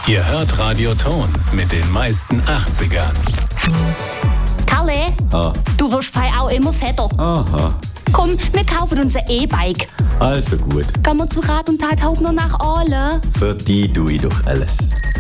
Ihr hört Radio Ton mit den meisten 80ern. Kalle, du wirst auch immer fetter. Aha, Komm, wir kaufen uns ein E-Bike. also gut. Gehen wir zu Rat und Tat Hauptner nach Aale. Für die tue ich doch alles.